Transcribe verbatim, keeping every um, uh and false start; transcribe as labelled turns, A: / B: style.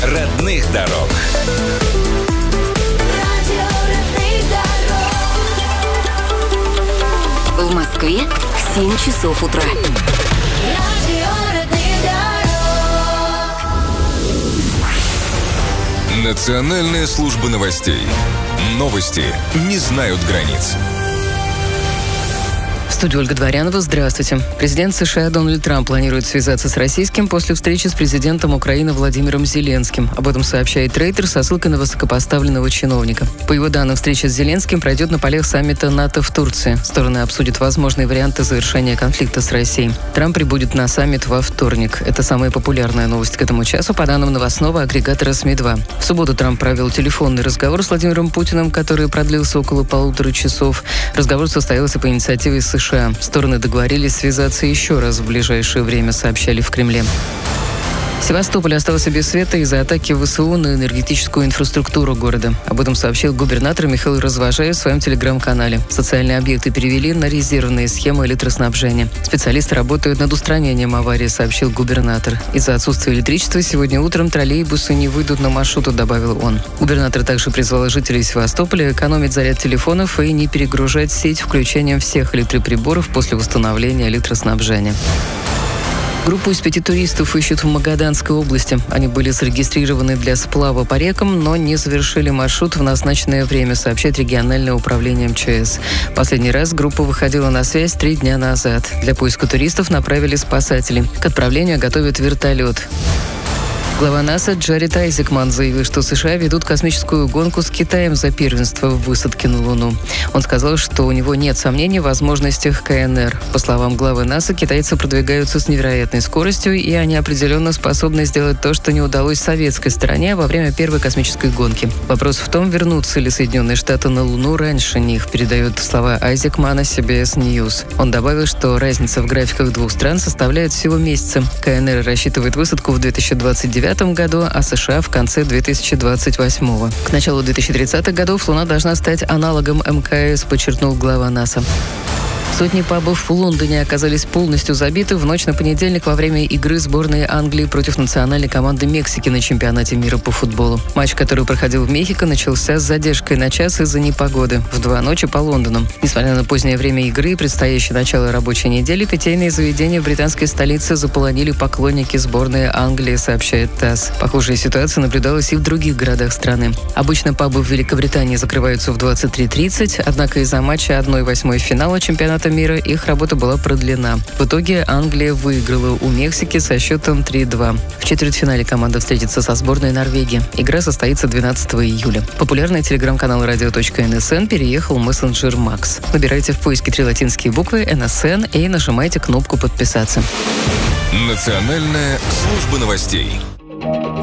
A: Родных дорог.
B: В Москве семь часов утра.
A: Национальная служба новостей. Новости не знают границ.
C: В студии Ольга Дворянова. Здравствуйте. Президент США Дональд Трамп планирует связаться с российским после встречи с президентом Украины Владимиром Зеленским. Об этом сообщает Рейтер со ссылкой на высокопоставленного чиновника. По его данным, встреча с Зеленским пройдет на полях саммита НАТО в Турции. Стороны обсудят возможные варианты завершения конфликта с Россией. Трамп прибудет на саммит во вторник. Это самая популярная новость к этому часу, по данным новостного агрегатора СМИ два. В субботу Трамп провел телефонный разговор с Владимиром Путиным, который продлился около полутора часов. Разговор состоялся по инициативе США. Стороны договорились связаться еще раз в ближайшее время, сообщали в Кремле. Севастополь остался без света из-за атаки ВСУ на энергетическую инфраструктуру города. Об этом сообщил губернатор Михаил Развожаев в своем телеграм-канале. Социальные объекты перевели на резервные схемы электроснабжения. Специалисты работают над устранением аварии, сообщил губернатор. Из-за отсутствия электричества сегодня утром троллейбусы не выйдут на маршруты, добавил он. Губернатор также призвал жителей Севастополя экономить заряд телефонов и не перегружать сеть включением всех электроприборов после восстановления электроснабжения. Группу из пяти туристов ищут в Магаданской области. Они были зарегистрированы для сплава по рекам, но не завершили маршрут в назначенное время, сообщает региональное управление МЧС. Последний раз группа выходила на связь три дня назад. Для поиска туристов направили спасателей. К отправлению готовят вертолет. Глава НАСА Джаред Айзекман заявил, что США ведут космическую гонку с Китаем за первенство в высадке на Луну. Он сказал, что у него нет сомнений в возможностях КНР. По словам главы НАСА, китайцы продвигаются с невероятной скоростью, и они определенно способны сделать то, что не удалось советской стороне во время первой космической гонки. Вопрос в том, вернутся ли Соединенные Штаты на Луну раньше них, передает слова Айзекмана си би эс News. Он добавил, что разница в графиках двух стран составляет всего месяца. КНР рассчитывает высадку в две тысячи двадцать девятом году, а США в конце две тысячи двадцать восьмого. К началу две тысячи тридцатых годов Луна должна стать аналогом эм ка эс, подчеркнул глава НАСА. Сотни пабов в Лондоне оказались полностью забиты в ночь на понедельник во время игры сборной Англии против национальной команды Мексики на чемпионате мира по футболу. Матч, который проходил в Мехико, начался с задержкой на час из-за непогоды в два ночи по Лондону. Несмотря на позднее время игры и предстоящее начало рабочей недели, питейные заведения в британской столице заполонили поклонники сборной Англии, сообщает ТАСС. Похожая ситуация наблюдалась и в других городах страны. Обычно пабы в Великобритании закрываются в двадцать три тридцать, однако из-за матча одна восьмая финала чемпионата мира их работа была продлена. В итоге Англия выиграла у Мексики со счетом три два. В четвертьфинале команда встретится со сборной Норвегии. Игра состоится двенадцатого июля. Популярный телеграм-канал радио точка эн эс эн переехал в мессенджер Макс. Набирайте в поиске три латинские буквы эн эс эн и нажимайте кнопку «Подписаться».
A: Национальная служба новостей.